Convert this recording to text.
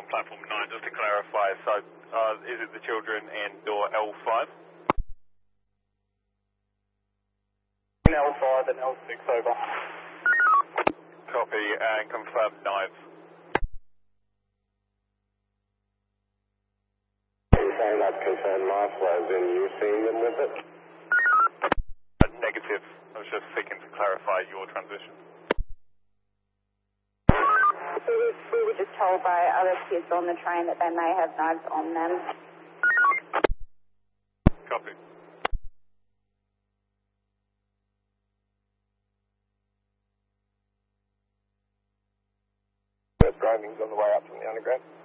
on platform 9, just to clarify, so is it the children and door L5? L5 and L6 over. Copy, and confirm knives. Saying that's confirmed knife flows in, you seeing them with it? Negative. I was just seeking to clarify your transition. We were just told by other kids on the train that they may have knives on them. Copy. Groaming's on the way up from the underground.